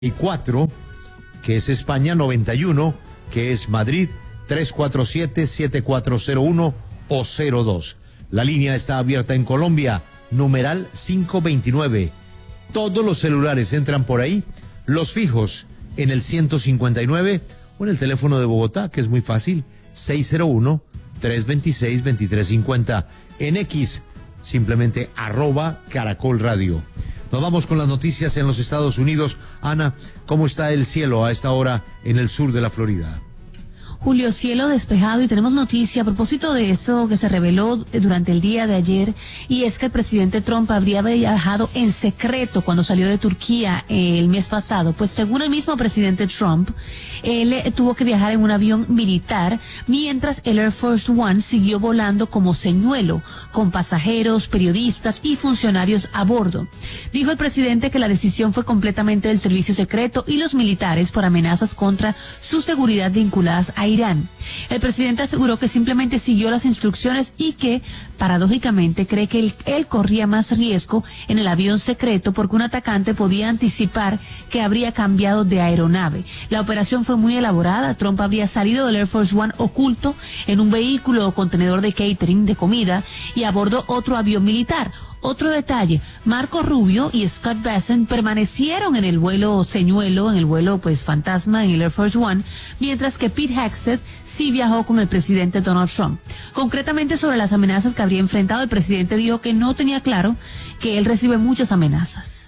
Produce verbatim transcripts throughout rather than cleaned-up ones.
y cuatro, que es España, noventa y uno, que es Madrid, tres cuatro siete, siete cuatro cero uno o cero dos. La línea está abierta en Colombia, numeral cinco veintinueve. Todos los celulares entran por ahí, los fijos en el ciento cincuenta y nueve o en el teléfono de Bogotá, que es muy fácil, seis cero uno, tres dos seis, dos tres cinco cero. En X, simplemente arroba Caracol Radio. Nos vamos con las noticias en los Estados Unidos. Ana, ¿cómo está el cielo a esta hora en el sur de la Florida? Julio, cielo despejado, y tenemos noticia a propósito de eso que se reveló durante el día de ayer, y es que el presidente Trump habría viajado en secreto cuando salió de Turquía el mes pasado. Pues según el mismo presidente Trump, él tuvo que viajar en un avión militar, mientras el Air Force One siguió volando como señuelo, con pasajeros, periodistas y funcionarios a bordo. Dijo el presidente que la decisión fue completamente del servicio secreto y los militares por amenazas contra su seguridad vinculadas a Irán. El presidente aseguró que simplemente siguió las instrucciones y que, paradójicamente, cree que él, él corría más riesgo en el avión secreto porque un atacante podía anticipar que habría cambiado de aeronave. La operación fue muy elaborada. Trump habría salido del Air Force One oculto en un vehículo o contenedor de catering, de comida, y a bordo otro avión militar. Otro detalle, Marco Rubio y Scott Bessent permanecieron en el vuelo señuelo, en el vuelo pues fantasma en el Air Force One, mientras que Pete Hegseth sí viajó con el presidente Donald Trump. Concretamente sobre las amenazas que habría enfrentado, el presidente dijo que no tenía claro que él recibe muchas amenazas.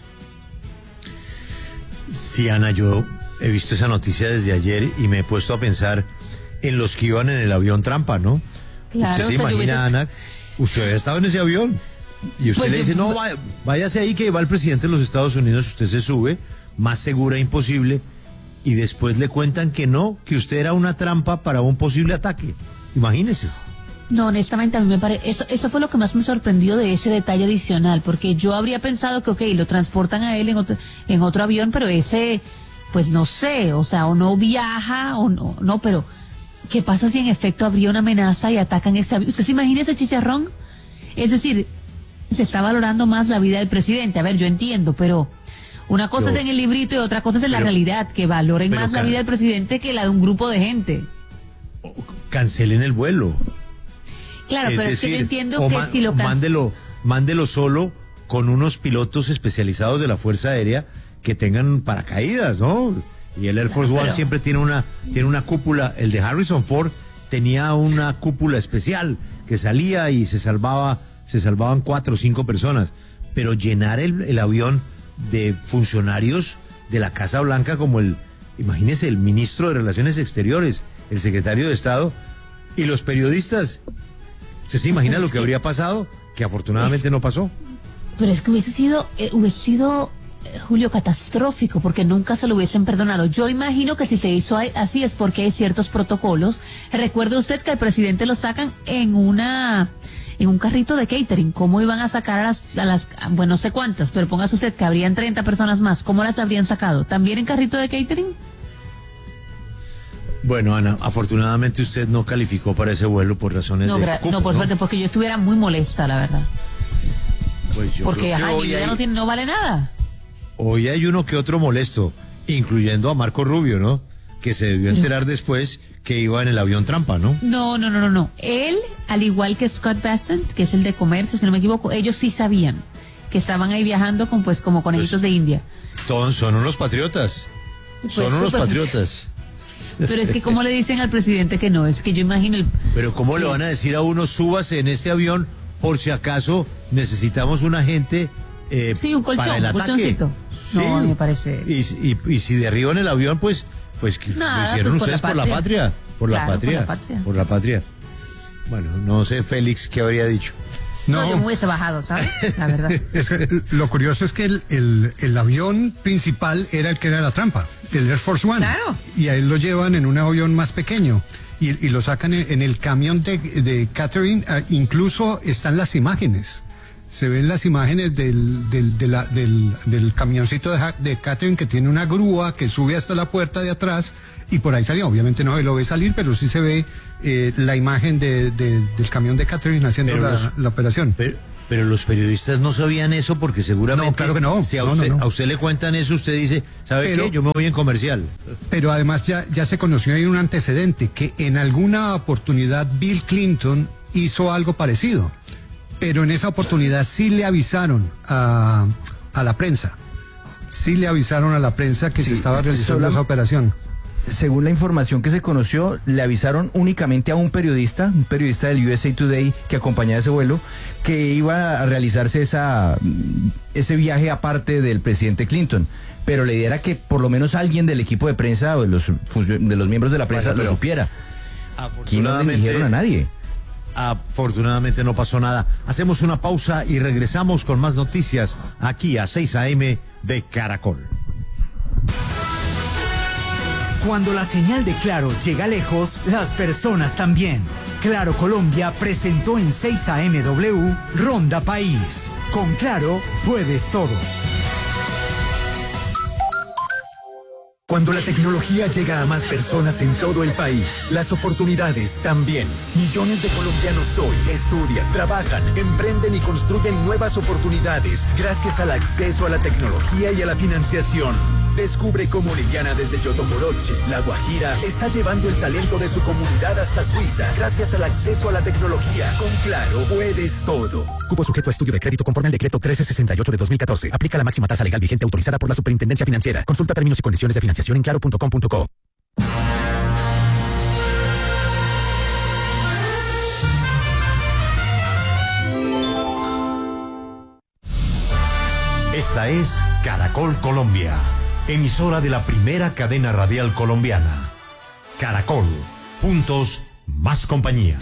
Sí, Ana, yo he visto esa noticia desde ayer y me he puesto a pensar en los que iban en el avión trampa, ¿no? Claro, usted se o sea, imagina, hubiese... Ana, usted había estado en ese avión. Y usted pues le dice, yo... no, vaya, váyase ahí que va el presidente de los Estados Unidos, usted se sube, más segura imposible, y después le cuentan que no, que usted era una trampa para un posible ataque. Imagínese. No, honestamente a mí me parece, eso, eso fue lo que más me sorprendió de ese detalle adicional, porque yo habría pensado que, ok, lo transportan a él en otro, en otro avión, pero ese, pues no sé, o sea, o no viaja, o no, no, pero, ¿qué pasa si en efecto habría una amenaza y atacan ese avión? ¿Usted se imagina ese chicharrón? Es decir, se está valorando más la vida del presidente. A ver, yo entiendo, pero una cosa yo, es en el librito y otra cosa es en la pero, realidad, que valoren más la vida del presidente que la de un grupo de gente. Cancelen el vuelo. Claro, es pero decir, es que yo entiendo que man, si lo mándelo, mándelo solo con unos pilotos especializados de la Fuerza Aérea que tengan paracaídas, ¿no? Y el Air Force claro, One pero... siempre tiene una, tiene una cúpula. El de Harrison Ford tenía una cúpula especial que salía y se salvaba se salvaban cuatro o cinco personas, pero llenar el, el avión de funcionarios de la Casa Blanca como el, imagínese, el ministro de Relaciones Exteriores, el secretario de Estado y los periodistas. ¿Usted se imagina lo que habría pasado? Que afortunadamente no pasó. Pero es que hubiese sido, eh, hubiese sido, eh, Julio, catastrófico, porque nunca se lo hubiesen perdonado. Yo imagino que si se hizo así es porque hay ciertos protocolos. Recuerde usted que al presidente lo sacan en una... en un carrito de catering. ¿Cómo iban a sacar a las, a las, bueno, no sé cuántas, pero póngase usted que habrían treinta personas más? ¿Cómo las habrían sacado? ¿También en carrito de catering? Bueno, Ana, afortunadamente usted no calificó para ese vuelo por razones no, de cupo, no, por ¿no? suerte, porque yo estuviera muy molesta, la verdad. Pues yo porque, creo que ajá, mi vida hay... no, tiene, no vale nada. Hoy hay uno que otro molesto, incluyendo a Marco Rubio, ¿no? Que se debió enterar pero... después que iba en el avión trampa, ¿no? No, no, no, no, no. Él, al igual que Scott Bessent, que es el de comercio, si no me equivoco, ellos sí sabían que estaban ahí viajando con, pues, como conejitos pues, de India. Son, son unos patriotas. Pues son unos super... patriotas. Pero es que ¿cómo le dicen al presidente que no? Es que yo imagino el... Pero ¿cómo le van a decir a uno, súbase en este avión por si acaso necesitamos una gente eh, sí, un colchón, para el ataque? Un colchoncito. Sí. No, me parece... Y, y, y si derriban el avión, pues... Pues que Nada, lo hicieron pues ustedes por la patria, por la, claro, patria, por la patria, por la patria. Bueno, no sé, Félix, ¿qué habría dicho? No, no yo me hubiese bajado, ¿sabes? La verdad. Es que lo curioso es que el, el, el avión principal era el que era la trampa, el Air Force One. Claro. Y a él lo llevan en un avión más pequeño y, y lo sacan en, en el camión de, de catering. Uh, incluso están las imágenes. Se ven las imágenes del, del, de la, del, del camioncito de, de catering que tiene una grúa que sube hasta la puerta de atrás y por ahí salía. Obviamente no se lo ve salir, pero sí se ve eh, la imagen de, de, del camión de catering haciendo la, los, la operación. Pero, Pero los periodistas no sabían eso porque seguramente... No, claro que no. Si a, no, usted, no, no. a usted le cuentan eso, usted dice, ¿sabe pero, qué? Yo me voy en comercial. Pero además ya, ya se conoció, hay un antecedente, que en alguna oportunidad Bill Clinton hizo algo parecido. Pero en esa oportunidad sí le avisaron a, a la prensa. Sí le avisaron a la prensa que sí, se estaba realizando sola, esa operación. Según la información que se conoció, le avisaron únicamente a un periodista, un periodista del U S A Today que acompañaba ese vuelo, que iba a realizarse esa, ese viaje aparte del presidente Clinton. Pero la idea era que por lo menos alguien del equipo de prensa o de los, de los miembros de la prensa bueno, lo supiera. Aquí no le dijeron a nadie. Afortunadamente no pasó nada. Hacemos una pausa y regresamos con más noticias aquí a seis a eme de Caracol. Cuando la señal de Claro llega lejos, las personas también. Claro Colombia presentó en seis a eme W Ronda País. Con Claro puedes todo. Cuando la tecnología llega a más personas en todo el país, las oportunidades también. Millones de colombianos hoy estudian, trabajan, emprenden y construyen nuevas oportunidades gracias al acceso a la tecnología y a la financiación. Descubre cómo Liliana desde Yotomorochi, La Guajira, está llevando el talento de su comunidad hasta Suiza gracias al acceso a la tecnología. Con Claro puedes todo. Cupo sujeto a estudio de crédito conforme al decreto trece sesenta y ocho de dos mil catorce. Aplica la máxima tasa legal vigente autorizada por la Superintendencia Financiera. Consulta términos y condiciones de financiación en claro punto com punto co. Esta es Caracol Colombia, emisora de la primera cadena radial colombiana. Caracol, juntos, más compañía.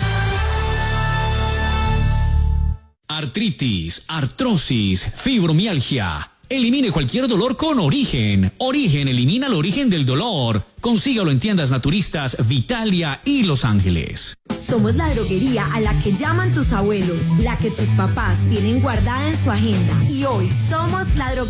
Artritis, artrosis, fibromialgia. Elimine cualquier dolor con Origen. Origen elimina el origen del dolor. Consígalo en tiendas naturistas Vitalia y Los Ángeles. Somos la droguería a la que llaman tus abuelos, la que tus papás tienen guardada en su agenda. Y hoy somos la droguería